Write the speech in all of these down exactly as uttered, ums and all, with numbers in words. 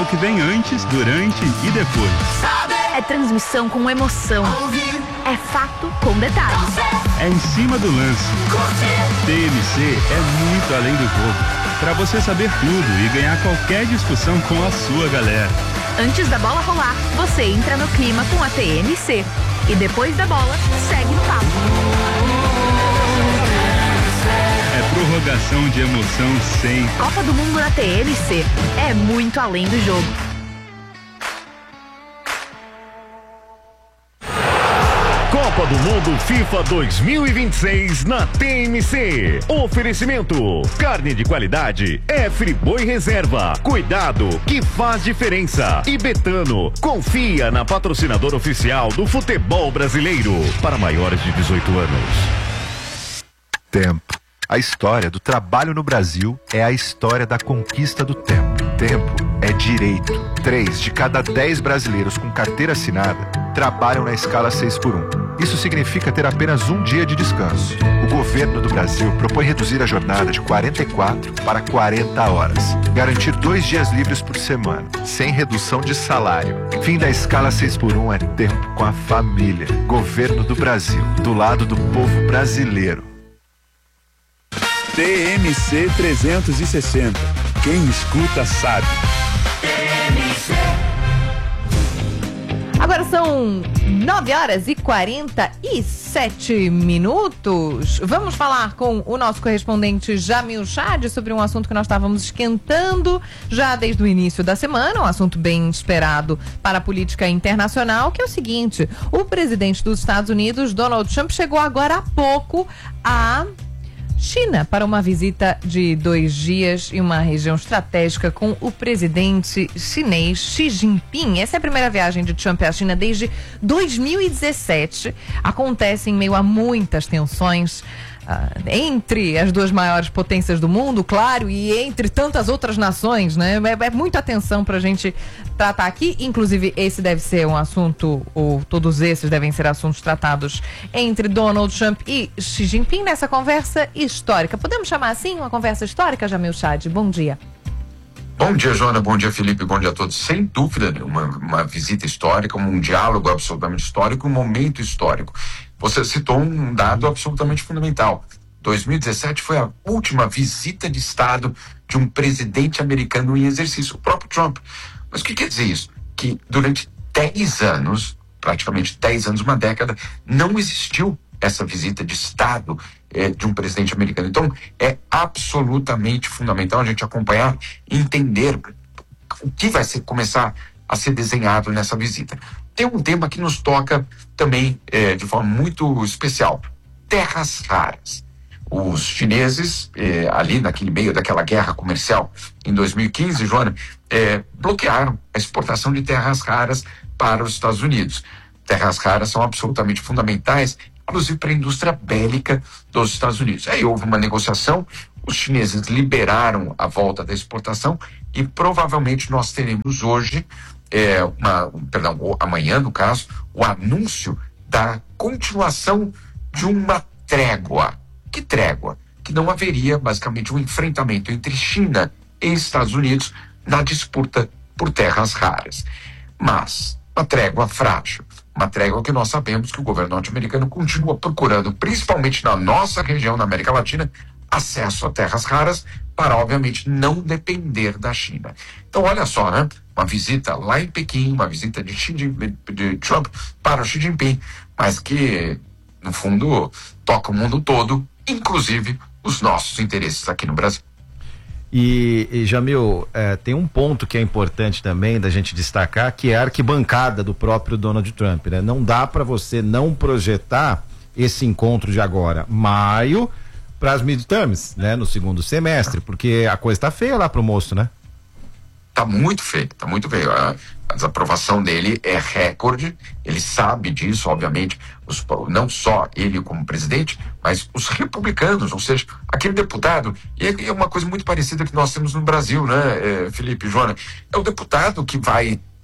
que vem antes, durante e depois. É transmissão com emoção. É fato com detalhes. É em cima do lance. T M C é muito além do jogo. Para você saber tudo e ganhar qualquer discussão com a sua galera. Antes da bola rolar, você entra no clima com a T M C. E depois da bola, segue no papo. É prorrogação de emoção sem. Copa do Mundo na T M C. É muito além do jogo. Copa do Mundo FIFA dois mil e vinte e seis na T M C. Oferecimento: carne de qualidade é Friboi Reserva. Cuidado que faz diferença. E Betano, confia na patrocinadora oficial do futebol brasileiro. Para maiores de dezoito anos. Tempo. A história do trabalho no Brasil é a história da conquista do tempo. Tempo é direito. Três de cada dez brasileiros com carteira assinada trabalham na escala seis por um. Isso significa ter apenas um dia de descanso. O governo do Brasil propõe reduzir a jornada de quarenta e quatro para quarenta horas. Garantir dois dias livres por semana, sem redução de salário. Fim da escala seis por um é tempo com a família. Governo do Brasil, do lado do povo brasileiro. T M C trezentos e sessenta. Quem escuta sabe. Agora são nove horas e quarenta e sete minutos. Vamos falar com o nosso correspondente Jamil Chad sobre um assunto que nós estávamos esquentando já desde o início da semana, um assunto bem esperado para a política internacional, que é o seguinte: o presidente dos Estados Unidos, Donald Trump, chegou agora há pouco a China para uma visita de dois dias em uma região estratégica com o presidente chinês Xi Jinping. Essa é a primeira viagem de Trump à China desde dois mil e dezessete. Acontece em meio a muitas tensões ah, entre as duas maiores potências do mundo, claro, e entre tantas outras nações, né? É, é muita atenção pra gente tratar aqui. Inclusive, esse deve ser um assunto, ou todos esses devem ser assuntos tratados entre Donald Trump e Xi Jinping nessa conversa histórica. Podemos chamar assim uma conversa histórica, Jamil Chad? Bom dia. Bom dia, Joana. Bom dia, Felipe. Bom dia a todos. Sem dúvida nenhuma, uma visita histórica, um diálogo absolutamente histórico, um momento histórico. Você citou um dado absolutamente fundamental. dois mil e dezessete foi a última visita de Estado de um presidente americano em exercício, o próprio Trump. Mas o que quer dizer isso? Que durante dez anos, praticamente dez anos, uma década, não existiu essa visita de Estado eh, de um presidente americano. Então, é absolutamente fundamental a gente acompanhar e entender o que vai ser, começar a ser desenhado nessa visita. Tem um tema que nos toca também eh, de forma muito especial: terras raras. Os chineses, eh, ali naquele meio daquela guerra comercial em dois mil e quinze, Joana, eh, bloquearam a exportação de terras raras para os Estados Unidos. Terras raras são absolutamente fundamentais, inclusive para a indústria bélica dos Estados Unidos. Aí houve uma negociação, os chineses liberaram a volta da exportação e provavelmente nós teremos hoje, é, uma, perdão, amanhã no caso, o anúncio da continuação de uma trégua. Que trégua? Que não haveria basicamente um enfrentamento entre China e Estados Unidos na disputa por terras raras. Mas uma trégua frágil. Uma trégua que nós sabemos que o governo norte-americano continua procurando, principalmente na nossa região, na América Latina, acesso a terras raras para, obviamente, não depender da China. Então, olha só, né? Uma visita lá em Pequim, uma visita de, Xi Jinping, de Trump para o Xi Jinping, mas que, no fundo, toca o mundo todo, inclusive os nossos interesses aqui no Brasil. E, e Jamil, é, tem um ponto que é importante também da gente destacar, que é a arquibancada do próprio Donald Trump, né? Não dá para você não projetar esse encontro de agora, maio, para as midterms, né? No segundo semestre, porque a coisa tá feia lá pro moço, né? Tá muito feio, tá muito feio. A, a desaprovação dele é recorde, ele sabe disso, obviamente, os, não só ele como presidente, mas os republicanos, ou seja, aquele deputado, e é, é uma coisa muito parecida que nós temos no Brasil, né, é, Felipe e Joana, é o deputado que vai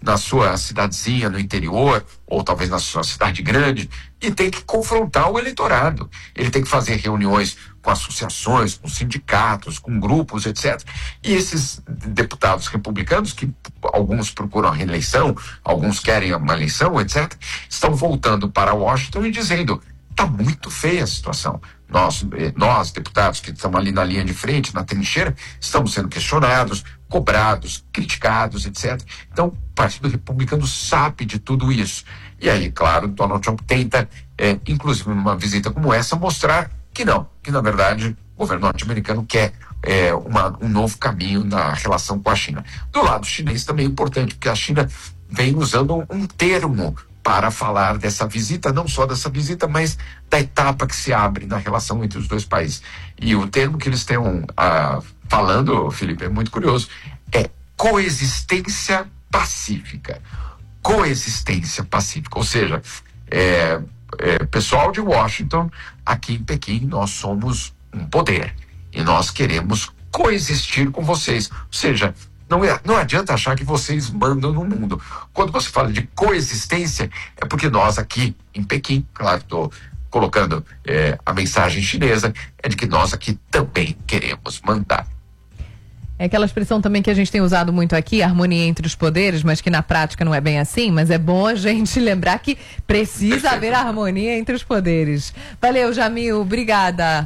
na sua cidadezinha, no interior, ou talvez na sua cidade grande, e tem que confrontar o eleitorado. Ele tem que fazer reuniões com associações, com sindicatos, com grupos, etcétera. E esses deputados republicanos, que alguns procuram a reeleição, alguns querem uma eleição, etcétera, estão voltando para Washington e dizendo: está muito feia a situação. Nós, nós, deputados que estamos ali na linha de frente, na trincheira, estamos sendo questionados, cobrados, criticados, etcétera. Então, o Partido Republicano sabe de tudo isso. E aí, claro, Donald Trump tenta, é, inclusive numa visita como essa, mostrar que não, que na verdade o governo norte-americano quer é, uma, um novo caminho na relação com a China. Do lado chinês também é importante, porque a China vem usando um, um termo para falar dessa visita, não só dessa visita, mas da etapa que se abre na relação entre os dois países. E o termo que eles estão ah, falando, Felipe, é muito curioso, é coexistência pacífica. Coexistência pacífica, ou seja, é, é, pessoal de Washington, aqui em Pequim nós somos um poder e nós queremos coexistir com vocês, ou seja, Não, é, não adianta achar que vocês mandam no mundo. Quando você fala de coexistência, é porque nós aqui em Pequim, claro, estou colocando é, a mensagem chinesa, é de que nós aqui também queremos mandar. É aquela expressão também que a gente tem usado muito aqui, harmonia entre os poderes, mas que na prática não é bem assim, mas é bom a gente lembrar que precisa haver harmonia entre os poderes. Valeu, Jamil, obrigada.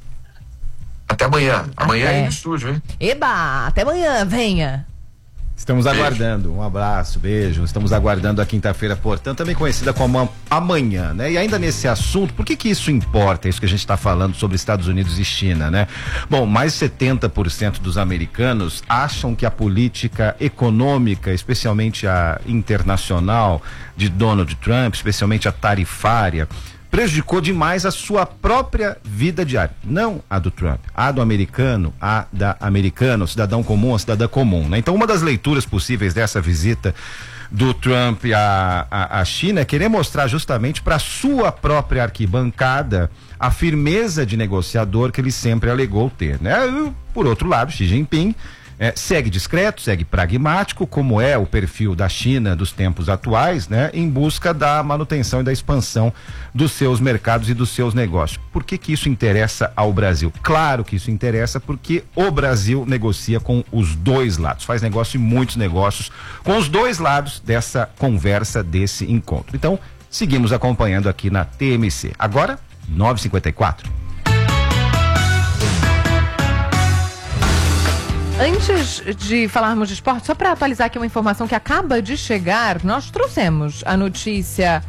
Até amanhã. Amanhã Até. aí no estúdio, hein? Eba, até amanhã, venha. Estamos Beijo. aguardando, um abraço, beijo. Estamos aguardando a quinta-feira, portanto, também conhecida como amanhã, né? E ainda nesse assunto, por que que isso importa? Isso que a gente está falando sobre Estados Unidos e China, né? Bom, mais de setenta por cento dos americanos acham que a política econômica, especialmente a internacional de Donald Trump, especialmente a tarifária, prejudicou demais a sua própria vida diária, não a do Trump, a do americano, a da americana, o cidadão comum, a cidadã comum, né? Então, uma das leituras possíveis dessa visita do Trump à, à, à China é querer mostrar justamente para a sua própria arquibancada a firmeza de negociador que ele sempre alegou ter, né? Por outro lado, Xi Jinping É, segue discreto, segue pragmático, como é o perfil da China dos tempos atuais, né? Em busca da manutenção e da expansão dos seus mercados e dos seus negócios. Por que que isso interessa ao Brasil? Claro que isso interessa porque o Brasil negocia com os dois lados, faz negócio e muitos negócios com os dois lados dessa conversa, desse encontro. Então, seguimos acompanhando aqui na T M C. Agora, nove e cinquenta e quatro. Antes de falarmos de esporte, só para atualizar aqui uma informação que acaba de chegar, nós trouxemos a notícia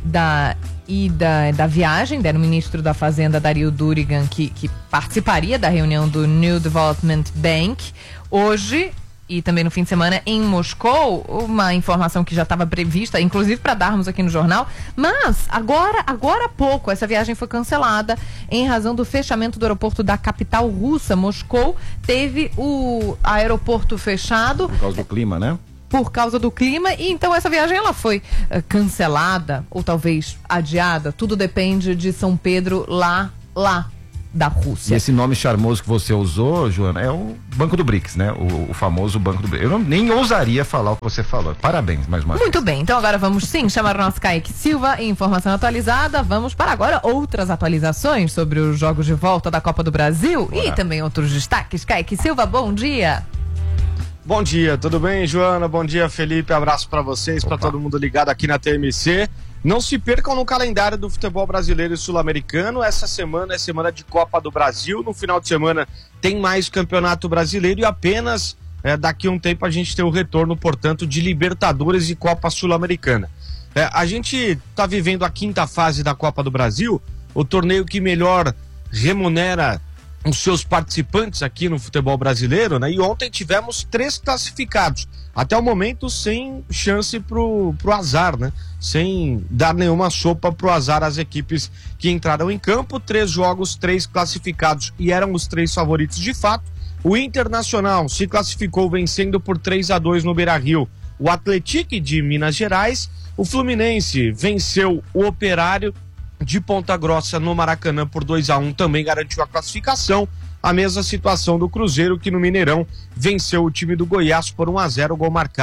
da ida da viagem, do ministro da Fazenda, Dario Durigan, que, que participaria da reunião do New Development Bank hoje e também no fim de semana em Moscou, uma informação que já estava prevista, inclusive para darmos aqui no jornal, mas agora, agora há pouco, essa viagem foi cancelada em razão do fechamento do aeroporto da capital russa. Moscou teve o aeroporto fechado Por causa do clima, né? por causa do clima, e então essa viagem ela foi uh, cancelada ou talvez adiada, tudo depende de São Pedro lá, lá da Rússia. E esse nome charmoso que você usou, Joana, é o Banco do BRICS, né? O, o famoso Banco do BRICS. Eu não, nem ousaria falar o que você falou. Parabéns, mais uma vez. Muito bem, então agora vamos sim chamar o nosso Kaique Silva em informação atualizada. Vamos para agora outras atualizações sobre os jogos de volta da Copa do Brasil. Bora. E também outros destaques. Kaique Silva, bom dia. Bom dia, tudo bem, Joana? Bom dia, Felipe. Abraço para vocês, para todo mundo ligado aqui na T M C. Não se percam no calendário do futebol brasileiro e sul-americano. Essa semana é semana de Copa do Brasil. No final de semana tem mais Campeonato Brasileiro e apenas é, daqui a um tempo a gente tem o retorno, portanto, de Libertadores e Copa Sul-Americana. É, a gente está vivendo a quinta fase da Copa do Brasil, o torneio que melhor remunera os seus participantes aqui no futebol brasileiro, né? E ontem tivemos três classificados, até o momento sem chance pro, pro azar, né? Sem dar nenhuma sopa pro azar às equipes que entraram em campo. Três jogos, três classificados, e eram os três favoritos de fato. O Internacional se classificou vencendo por três a dois no Beira-Rio o Atlético de Minas Gerais. O Fluminense venceu o Operário de Ponta Grossa no Maracanã por dois a um, também garantiu a classificação. A mesma situação do Cruzeiro, que no Mineirão venceu o time do Goiás por um a zero, gol marcado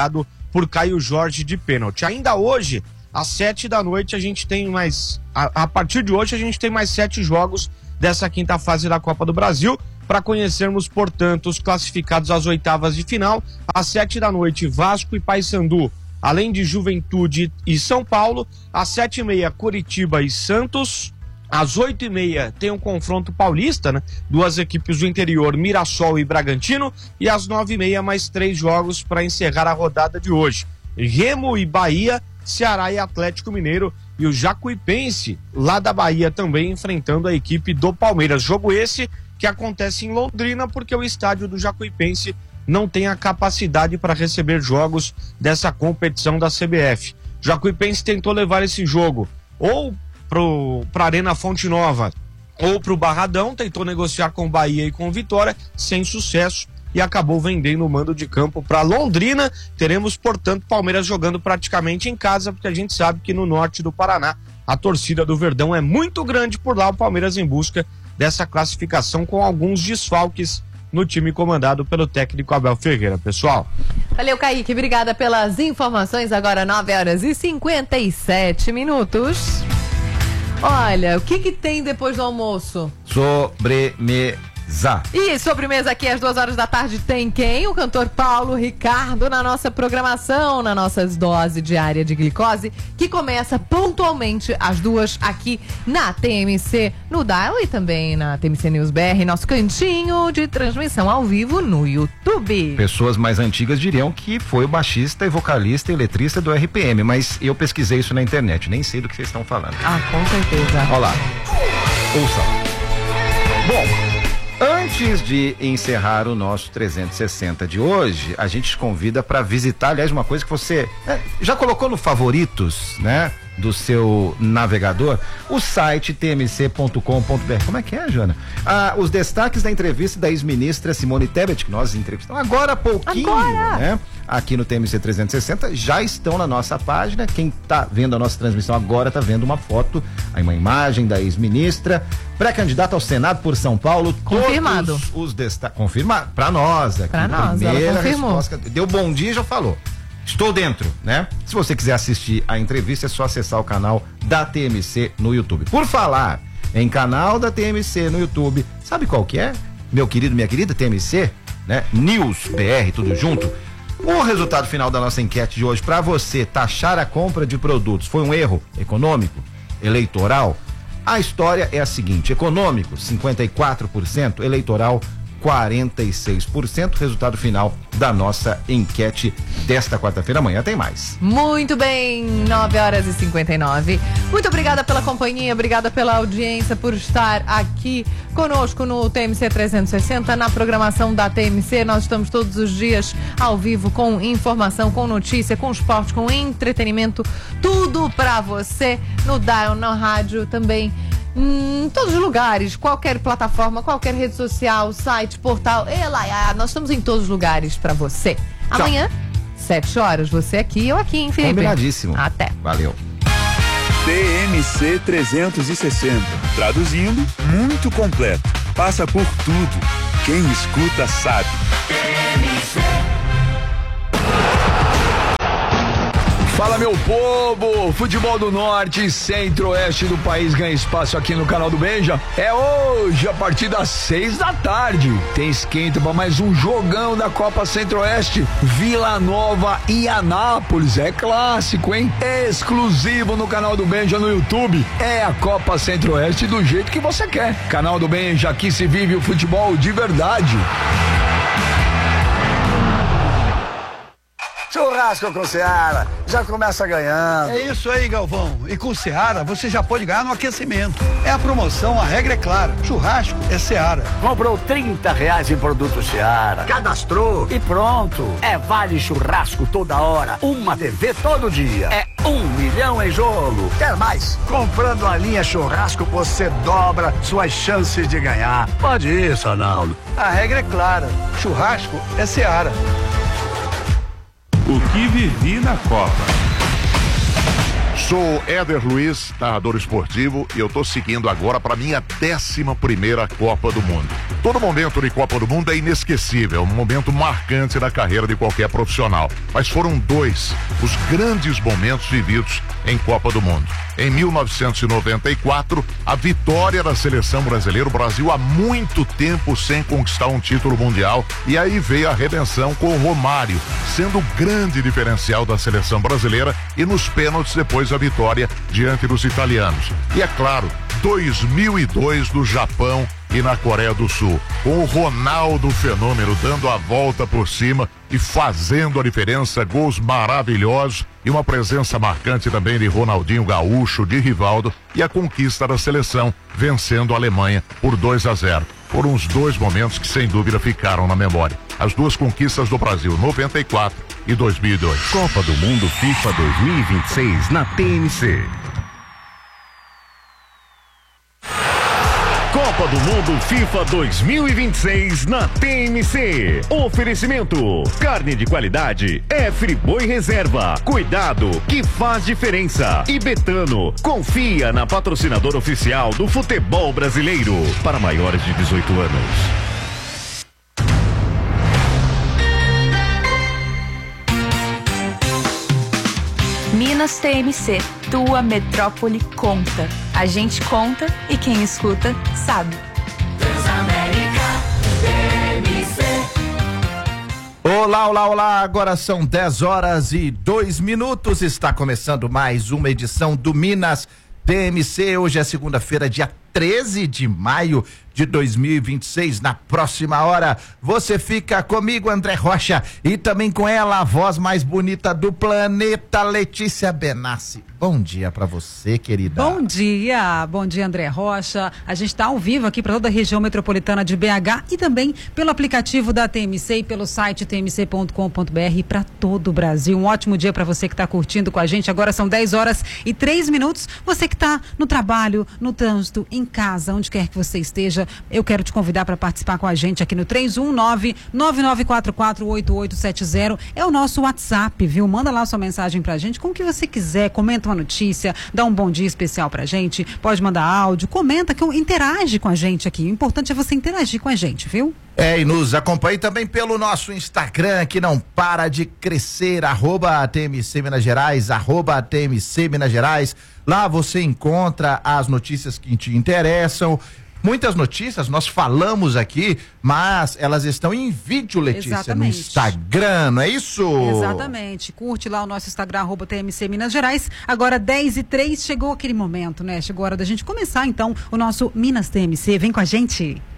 por Caio Jorge de pênalti. Ainda hoje, às sete da noite, a gente tem mais... A, a partir de hoje, a gente tem mais sete jogos dessa quinta fase da Copa do Brasil, para conhecermos, portanto, os classificados às oitavas de final. Às sete da noite, Vasco e Paysandu, além de Juventude e São Paulo. Às sete e meia, Coritiba e Santos. Às oito e meia, tem um confronto paulista, né? Duas equipes do interior, Mirassol e Bragantino. E às nove e meia, mais três jogos para encerrar a rodada de hoje. Remo e Bahia, Ceará e Atlético Mineiro, e o Jacuipense, lá da Bahia, também enfrentando a equipe do Palmeiras. Jogo esse que acontece em Londrina, porque o estádio do Jacuipense não tem a capacidade para receber jogos dessa competição da C B F. Jacuipense tentou levar esse jogo ou para a Arena Fonte Nova ou para o Barradão, tentou negociar com o Bahia e com o Vitória, sem sucesso, e acabou vendendo o mando de campo para Londrina. Teremos, portanto, Palmeiras jogando praticamente em casa, porque a gente sabe que no norte do Paraná a torcida do Verdão é muito grande por lá. O Palmeiras em busca dessa classificação, com alguns desfalques no time comandado pelo técnico Abel Ferreira, pessoal. Valeu, Kaique, obrigada pelas informações. Agora nove horas e cinquenta e sete minutos. Olha, o que que tem depois do almoço? Sobremesa. E sobremesa aqui às duas horas da tarde tem quem? O cantor Paulo Ricardo na nossa programação, na nossa dose diária de glicose, que começa pontualmente às duas aqui na T M C, no Dial, e também na T M C News B R, nosso cantinho de transmissão ao vivo no YouTube. Pessoas mais antigas diriam que foi o baixista e vocalista e letrista do R P M, mas eu pesquisei isso na internet, nem sei do que vocês estão falando. Ah, com certeza. Olha lá. Ouça. Bom, antes de encerrar o nosso trezentos e sessenta de hoje, a gente te convida para visitar, aliás, uma coisa que você é, já colocou no favoritos, né, do seu navegador, o site t m c ponto com ponto b r. Como é que é, Jana? Ah, os destaques da entrevista da ex-ministra Simone Tebet, que nós entrevistamos agora há pouquinho, agora. né? Aqui no T M C trezentos e sessenta, já estão na nossa página. Quem tá vendo a nossa transmissão agora tá vendo uma foto, aí uma imagem da ex-ministra, pré-candidata ao Senado por São Paulo. Confirmado. Todos os destaques. Confirmado. Pra nós aqui. Pra nós, ela confirmou. Resposta, deu bom dia e já falou. Estou dentro, né? Se você quiser assistir a entrevista, é só acessar o canal da T M C no YouTube. Por falar em canal da T M C no YouTube, sabe qual que é? Meu querido, minha querida T M C, né? News B R, tudo junto. O resultado final da nossa enquete de hoje, para você taxar a compra de produtos, foi um erro econômico, eleitoral? A história é a seguinte: econômico, cinquenta e quatro por cento, eleitoral, quarenta e seis por cento. Resultado final da nossa enquete desta quarta-feira. Amanhã tem mais. Muito bem, nove horas e cinquenta e nove. Muito obrigada pela companhia, obrigada pela audiência, por estar aqui conosco no T M C trezentos e sessenta, na programação da T M C. Nós estamos todos os dias ao vivo com informação, com notícia, com esporte, com entretenimento, tudo pra você no Dial, na rádio também. Em todos os lugares, qualquer plataforma, qualquer rede social, site, portal, ela, nós estamos em todos os lugares pra você. Tchau. Amanhã, sete horas, você aqui, eu aqui, hein, Felipe? Combinadíssimo. Até. Valeu. T M C trezentos e sessenta. Traduzindo, muito completo. Passa por tudo. Quem escuta sabe. T M C. Fala, meu povo! Futebol do Norte e Centro-Oeste do país ganha espaço aqui no canal do Benja. É hoje, a partir das seis da tarde. Tem esquenta para mais um jogão da Copa Centro-Oeste. Vila Nova e Anápolis. É clássico, hein? É exclusivo no canal do Benja no YouTube. É a Copa Centro-Oeste do jeito que você quer. Canal do Benja, aqui se vive o futebol de verdade. Churrasco com Seara, já começa ganhando. É isso aí, Galvão. E com Seara, você já pode ganhar no aquecimento. É a promoção, a regra é clara. Churrasco é Seara. Comprou trinta reais em produto Seara, cadastrou e pronto. É vale churrasco toda hora, uma T V todo dia. É um milhão em jogo. Quer mais? Comprando a linha churrasco, você dobra suas chances de ganhar. Pode ir, Sanaldo. A regra é clara. Churrasco é Seara. O que vivi na Copa. Sou Éder Luiz, narrador esportivo, e eu tô seguindo agora para minha décima primeira Copa do Mundo. Todo momento de Copa do Mundo é inesquecível, um momento marcante da carreira de qualquer profissional. Mas foram dois os grandes momentos vividos em Copa do Mundo. Em mil novecentos e noventa e quatro, a vitória da seleção brasileira, o Brasil há muito tempo sem conquistar um título mundial, e aí veio a redenção com o Romário, sendo o grande diferencial da seleção brasileira, e nos pênaltis depois a vitória diante dos italianos. E é claro, dois mil e dois no Japão e na Coreia do Sul, com o Ronaldo Fenômeno dando a volta por cima e fazendo a diferença, gols maravilhosos e uma presença marcante também de Ronaldinho Gaúcho, de Rivaldo, e a conquista da seleção vencendo a Alemanha por dois a zero. Foram os dois momentos que sem dúvida ficaram na memória. As duas conquistas do Brasil, noventa e quatro e dois mil e dois. Copa do Mundo FIFA dois mil e vinte e seis na T N C. Copa do Mundo FIFA dois mil e vinte e seis na T M C. Oferecimento: carne de qualidade é Friboi Reserva. Cuidado que faz diferença. E Betano, confia na patrocinadora oficial do futebol brasileiro. Para maiores de dezoito anos. Minas T M C, tua metrópole conta. A gente conta e quem escuta sabe. Transamérica T M C. Olá, olá, olá, agora são dez horas e dois minutos, está começando mais uma edição do Minas T M C. Hoje é segunda-feira, dia treze de maio de dois mil e vinte e seis. Na próxima hora você fica comigo, André Rocha, e também com ela, a voz mais bonita do planeta, Letícia Benassi. Bom dia pra você, querida. Bom dia, bom dia, André Rocha. A gente tá ao vivo aqui para toda a região metropolitana de B H e também pelo aplicativo da T M C e pelo site t m c ponto com ponto b r para todo o Brasil. Um ótimo dia para você que tá curtindo com a gente. Agora são dez horas e três minutos. Você que tá no trabalho, no trânsito, em casa, onde quer que você esteja, eu quero te convidar para participar com a gente aqui no três um nove, nove nove quatro quatro, oito oito sete zero. É o nosso WhatsApp, viu? Manda lá sua mensagem pra gente com o que você quiser, comenta uma notícia, dá um bom dia especial pra gente, pode mandar áudio, comenta, que interage com a gente aqui. O importante é você interagir com a gente, viu? É, e nos acompanhe também pelo nosso Instagram, que não para de crescer, arroba T M C Minas Gerais, arroba T M C Minas Gerais. Lá você encontra as notícias que te interessam. Muitas notícias nós falamos aqui, mas elas estão em vídeo, Letícia, Exatamente. no Instagram, não é isso? Exatamente. Curte lá o nosso Instagram, arroba T M C Minas Gerais. Agora dez e três, chegou aquele momento, né? Chegou a hora da gente começar, então, o nosso Minas T M C. Vem com a gente.